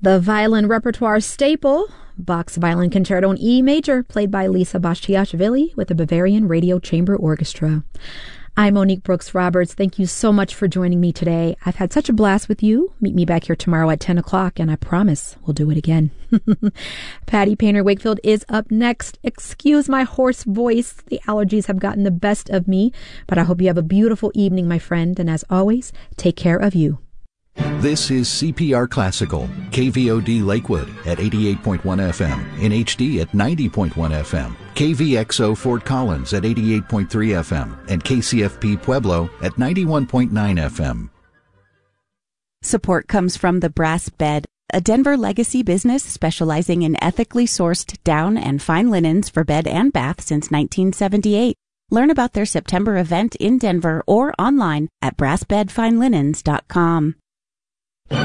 The violin repertoire staple, Bach's Violin Concerto in E major, played by Lisa Bastiashvili with the Bavarian Radio Chamber Orchestra. I'm Monique Brooks Roberts. Thank you so much for joining me today. I've had such a blast with you. Meet me back here tomorrow at 10 o'clock, and I promise we'll do it again. Patty Painter Wakefield is up next. Excuse my hoarse voice. The allergies have gotten the best of me, but I hope you have a beautiful evening, my friend, and as always, take care of you. This is CPR Classical, KVOD Lakewood at 88.1 FM, in HD at 90.1 FM, KVXO Fort Collins at 88.3 FM, and KCFP Pueblo at 91.9 FM. Support comes from The Brass Bed, a Denver legacy business specializing in ethically sourced down and fine linens for bed and bath since 1978. Learn about their September event in Denver or online at brassbedfinelinens.com.